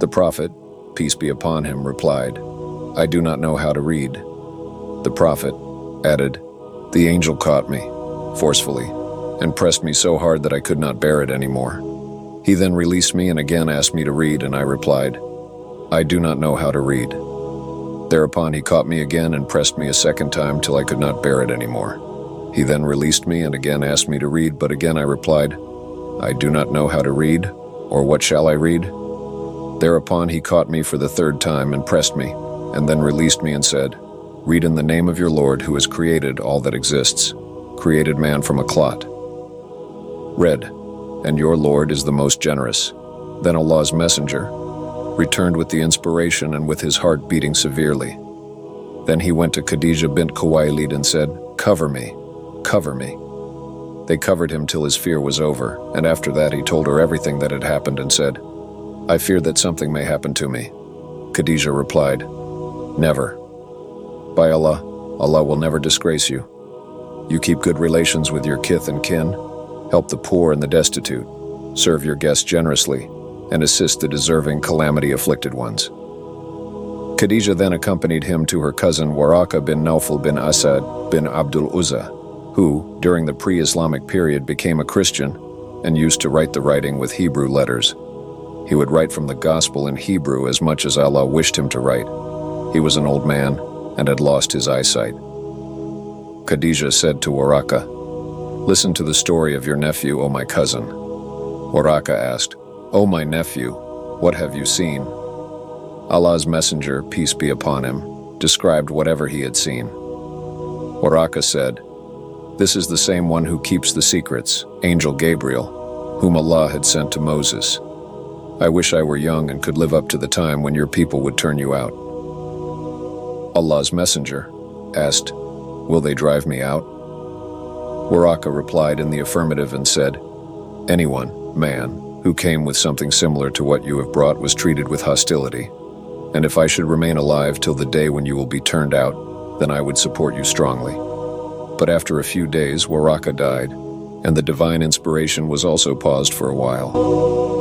The prophet, peace be upon him, replied, "I do not know how to read." The prophet added, "The angel caught me, forcefully, and pressed me so hard that I could not bear it anymore. He then released me and again asked me to read, and I replied, 'I do not know how to read.' Thereupon he caught me again and pressed me a second time till I could not bear it anymore. He then released me and again asked me to read, but again I replied, 'I do not know how to read, or what shall I read?' Thereupon he caught me for the third time and pressed me, and then released me and said, 'Read in the name of your Lord who has created all that exists, created man from a clot.' Read, 'And your Lord is the most generous.' Then Allah's messenger returned with the inspiration and with his heart beating severely. Then he went to Khadija bint Khuwaylid and said, 'Cover me, cover me.' They covered him till his fear was over, and after that he told her everything that had happened and said, 'I fear that something may happen to me.' Khadija replied, 'Never. By Allah, Allah will never disgrace you. You keep good relations with your kith and kin, help the poor and the destitute, serve your guests generously, and assist the deserving calamity-afflicted ones.' Khadija then accompanied him to her cousin Waraka bin Nawfal bin Asad bin Abdul Uzza, who, during the pre-Islamic period, became a Christian and used to write the writing with Hebrew letters. He would write from the Gospel in Hebrew as much as Allah wished him to write. He was an old man and had lost his eyesight. Khadija said to Waraka, 'Listen to the story of your nephew, O my cousin.' Waraka asked, 'O my nephew, what have you seen?' Allah's messenger, peace be upon him, described whatever he had seen. Waraka said, 'This is the same one who keeps the secrets, Angel Gabriel, whom Allah had sent to Moses. I wish I were young and could live up to the time when your people would turn you out.' Allah's messenger asked, 'Will they drive me out?' Waraka replied in the affirmative and said, 'Anyone, man, who came with something similar to what you have brought was treated with hostility. And if I should remain alive till the day when you will be turned out, then I would support you strongly.' But after a few days, Waraka died, and the divine inspiration was also paused for a while.